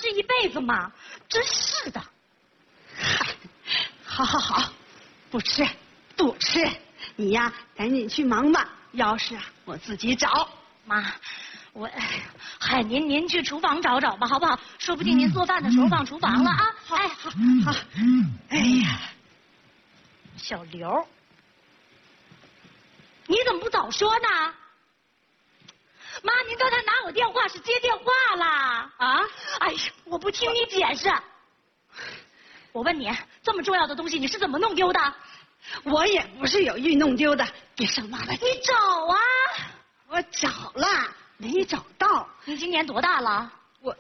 吃一辈子吗？真是的。 嗨，好，不吃，你呀，赶紧去忙吧。钥匙啊，我自己找。 妈，嗨，您去厨房找找吧，好不好？说不定您做饭的时候忘厨房了啊。 好， 哎， 好。哎呀， 小刘，你怎么不早说呢？妈，您刚才拿我电话是接电话啦？啊？哎呀，我不听你解释。我问你，这么重要的东西你是怎么弄丢的？ 我也不是有意弄丢的，别生妈了。 你找啊！ 我找了，没找到。 你今年多大了？ 我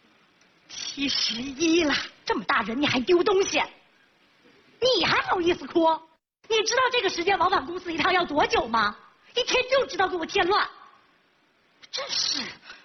71了。 这么大人你还丢东西？你还好意思哭？你知道这个时间往返公司一趟要多久吗？一天就知道给我添乱。真是，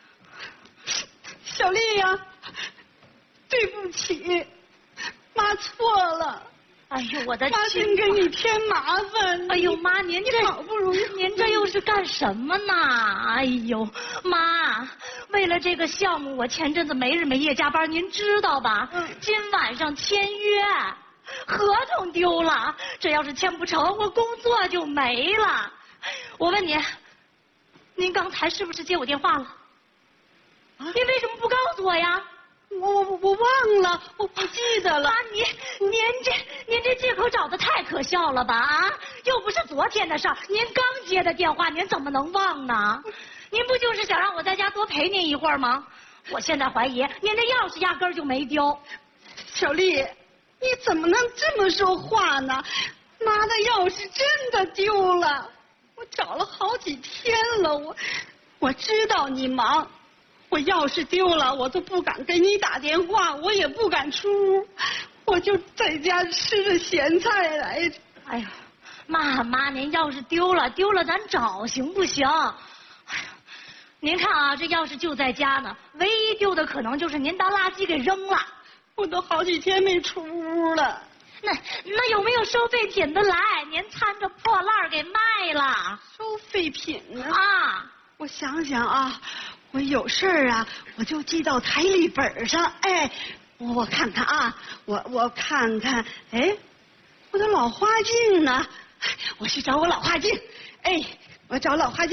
小丽呀，对不起，妈错了。 哎呦，我的妈真给你添麻烦。 哎呦，妈，您这好不容易， 您这又是干什么呢？哎呦，妈，为了这个项目，我前阵子没日没夜加班，您知道吧？今晚上签约，合同丢了，这要是签不成，我工作就没了。我问您，您刚才是不是接我电话了？您为什么不告诉我呀？ 我忘了，我不记得了。 妈，您这借口找的太可笑了吧？啊，又不是昨天的事儿，您刚接的电话，您怎么能忘呢？您不就是想让我在家多陪您一会儿吗？我现在怀疑您的钥匙压根儿就没丢。 小丽，你怎么能这么说话呢？妈的钥匙真的丢了，我找了好几天了，我知道你忙。我钥匙丢了，我都不敢给你打电话，我也不敢出屋，我就在家吃着咸菜来着。 哎呀，妈，您钥匙丢了，咱找行不行？哎呀，您看啊，这钥匙就在家呢，唯一丢的可能就是您当垃圾给扔了。 我都好几天没出屋了。 那有没有收废品的来？您掺着破烂给卖了？ 收废品啊？ 我想想啊。我有事儿啊，我就记到台历本上。哎，我看看啊，我看看，哎，我的老花镜呢？我去找我老花镜。哎，我找老花镜。